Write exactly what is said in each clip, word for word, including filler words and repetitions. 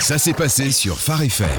Ça s'est passé sur Phare F M.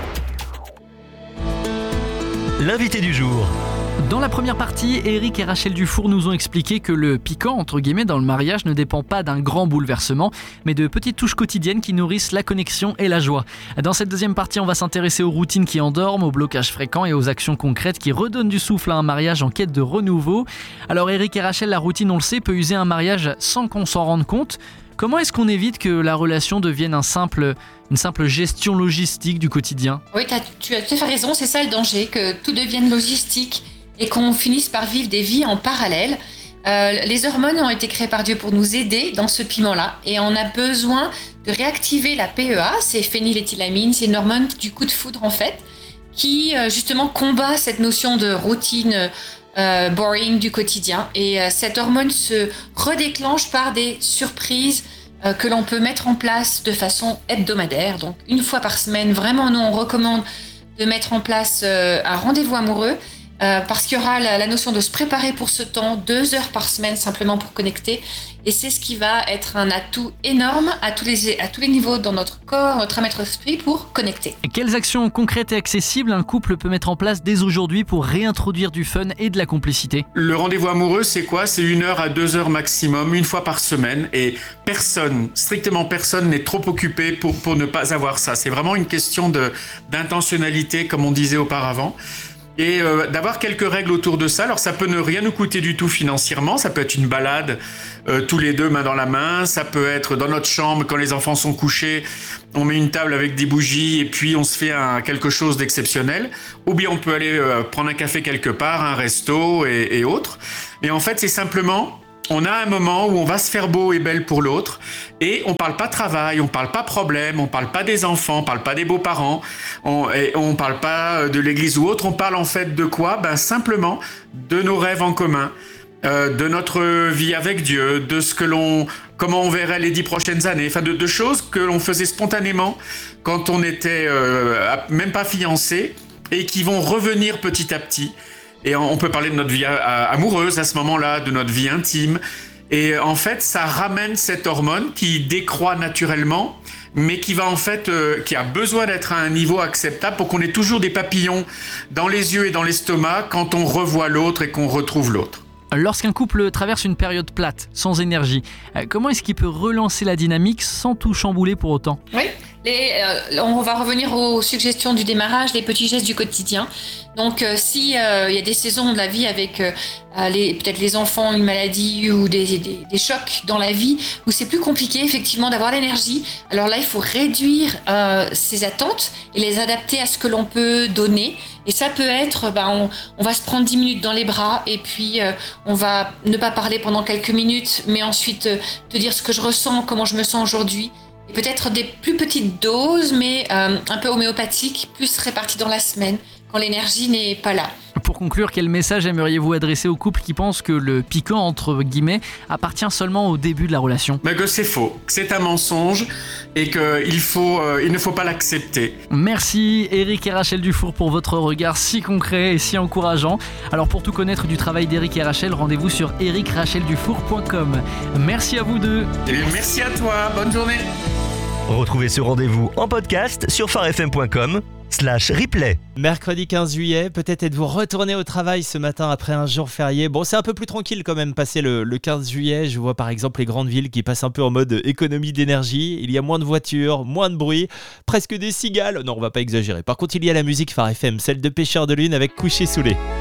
L'invité du jour. Dans la première partie, Eric et Rachel Dufour nous ont expliqué que le piquant, entre guillemets, dans le mariage ne dépend pas d'un grand bouleversement, mais de petites touches quotidiennes qui nourrissent la connexion et la joie. Dans cette deuxième partie, on va s'intéresser aux routines qui endorment, aux blocages fréquents et aux actions concrètes qui redonnent du souffle à un mariage en quête de renouveau. Alors Eric et Rachel, la routine, on le sait, peut user un mariage sans qu'on s'en rende compte. Comment est-ce qu'on évite que la relation devienne un simple, une simple gestion logistique du quotidien ? Oui, t'as, tu as tout à fait raison, c'est ça le danger, que tout devienne logistique et qu'on finisse par vivre des vies en parallèle. Euh, les hormones ont été créées par Dieu pour nous aider dans ce piment-là et on a besoin de réactiver la P E A, c'est phényléthylamine, c'est une hormone du coup de foudre en fait, qui euh, justement combat cette notion de routine euh, boring du quotidien. Et euh, cette hormone se redéclenche par des surprises euh, que l'on peut mettre en place de façon hebdomadaire, donc une fois par semaine. Vraiment, nous on recommande de mettre en place euh, un rendez-vous amoureux. Euh, parce qu'il y aura la, la notion de se préparer pour ce temps, deux heures par semaine simplement pour connecter. Et c'est ce qui va être un atout énorme à tous les, à tous les niveaux dans notre corps, notre âme et notre esprit pour connecter. Et quelles actions concrètes et accessibles un couple peut mettre en place dès aujourd'hui pour réintroduire du fun et de la complicité ? Le rendez-vous amoureux, c'est quoi ? C'est une heure à deux heures maximum, une fois par semaine. Et personne, strictement personne n'est trop occupé pour, pour ne pas avoir ça. C'est vraiment une question de, d'intentionnalité, comme on disait auparavant. Et euh, d'avoir quelques règles autour de ça. Alors ça peut ne rien nous coûter du tout financièrement, ça peut être une balade euh, tous les deux main dans la main, ça peut être dans notre chambre quand les enfants sont couchés, on met une table avec des bougies et puis on se fait un, quelque chose d'exceptionnel. Ou bien on peut aller euh, prendre un café quelque part, un resto et, et autres. Et en fait c'est simplement... On a un moment où on va se faire beau et belle pour l'autre et on parle pas travail, on parle pas problème, on parle pas des enfants, on parle pas des beaux-parents, on, et on parle pas de l'église ou autre, on parle en fait de quoi ? Ben simplement de nos rêves en commun, euh, de notre vie avec Dieu, de ce que l'on, comment on verrait les dix prochaines années, enfin de, de choses que l'on faisait spontanément quand on était euh, même pas fiancés et qui vont revenir petit à petit. Et on peut parler de notre vie amoureuse à ce moment-là, de notre vie intime. Et en fait, ça ramène cette hormone qui décroît naturellement, mais qui va en fait, euh, qui a besoin d'être à un niveau acceptable pour qu'on ait toujours des papillons dans les yeux et dans l'estomac quand on revoit l'autre et qu'on retrouve l'autre. Lorsqu'un couple traverse une période plate, sans énergie, comment est-ce qu'il peut relancer la dynamique sans tout chambouler pour autant ? Oui, les, euh, on va revenir aux suggestions du démarrage, les petits gestes du quotidien. Donc, euh, si euh, il y a des saisons de la vie avec euh, les, peut-être les enfants, une maladie ou des, des, des chocs dans la vie, où c'est plus compliqué effectivement d'avoir l'énergie, alors là, il faut réduire euh, ses attentes et les adapter à ce que l'on peut donner. Et ça peut être, bah, on, on va se prendre dix minutes dans les bras et puis euh, on va ne pas parler pendant quelques minutes, mais ensuite euh, te dire ce que je ressens, comment je me sens aujourd'hui. Et peut-être des plus petites doses, mais euh, un peu homéopathiques, plus réparties dans la semaine, quand l'énergie n'est pas là. Pour conclure, quel message aimeriez-vous adresser aux couples qui pensent que le piquant, entre guillemets, appartient seulement au début de la relation ? Mais que c'est faux, que c'est un mensonge et qu'il faut, euh, il ne faut pas l'accepter. Merci Eric et Rachel Dufour pour votre regard si concret et si encourageant. Alors pour tout connaître du travail d'Eric et Rachel, rendez-vous sur eric rachel dufour point com. Merci à vous deux. Et bien, merci à toi, bonne journée. Retrouvez ce rendez-vous en podcast sur pharefm point com slash replay. Mercredi quinze juillet, peut-être êtes-vous retourné au travail ce matin après un jour férié. Bon, c'est un peu plus tranquille quand même passé le, le quinze juillet. Je vois par exemple les grandes villes qui passent un peu en mode économie d'énergie. Il y a moins de voitures, moins de bruit, presque des cigales. Non, on va pas exagérer. Par contre, il y a la musique Phare F M, celle de Pêcheur de Lune avec Couché Soulé.